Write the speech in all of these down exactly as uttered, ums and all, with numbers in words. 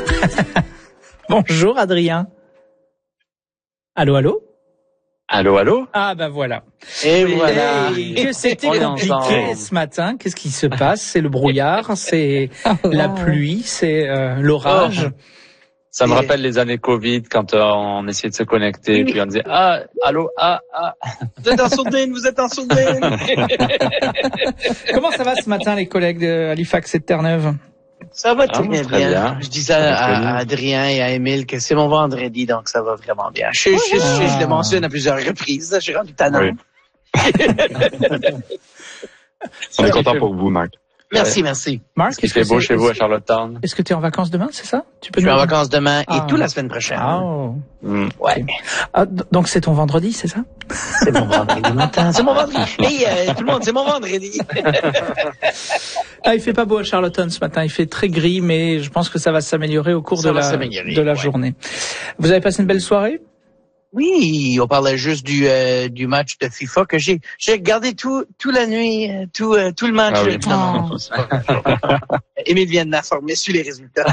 Bonjour Adrien. Allô, allô? Allô, allô? Ah ben voilà. Et voilà. Et que c'était compliqué ce matin. Qu'est-ce qui se passe? C'est le brouillard, c'est la pluie, c'est euh, l'orage. Oh. Ça me rappelle les années Covid quand euh, on essayait de se connecter et puis on disait ah allô ah ah. Vous êtes en sourdine, vous êtes en sourdine. Comment ça va ce matin les collègues de Halifax et de Terre-Neuve? Ça va Ah, très, bien. très bien. Je disais à, à Adrien et à Émile que c'est mon vendredi, donc ça va vraiment bien. Je, je, je, je, je le mentionne à plusieurs reprises. Je suis rendu tannant. Oui. On est content pour vous, Marc. Merci, Ouais. merci. Marc, Il fait beau chez vous à Charlottetown. Est-ce que tu es en vacances demain, c'est ça? Tu peux Je suis nous en dire? vacances demain et Ah. toute la semaine prochaine. Ah, Mm. Ouais. ah, d- donc c'est ton vendredi, c'est ça? C'est mon vendredi matin. C'est mon vendredi. Hey, euh, tout le monde, c'est mon vendredi. Ah, il fait pas beau à Charlottetown ce matin. Il fait très gris, mais je pense que ça va s'améliorer au cours Ça de va la, s'améliorer, de la ouais. journée. Vous avez passé une belle soirée? Oui, on parlait juste du euh, du match de FIFA que j'ai j'ai regardé tout toute la nuit, euh, tout euh, tout le match. Ah oui. évidemment. Émile vient de m'informer sur les résultats.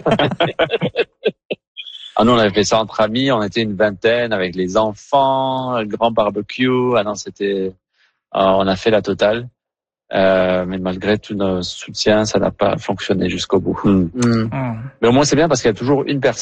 Ah nous on avait fait ça entre amis, on était une vingtaine avec les enfants, le grand barbecue. Ah non c'était, ah, on a fait la totale. Euh, mais malgré tout nos soutiens, ça n'a pas fonctionné jusqu'au bout. Mm. Mm. Ah. Mais au moins c'est bien parce qu'il y a toujours une personne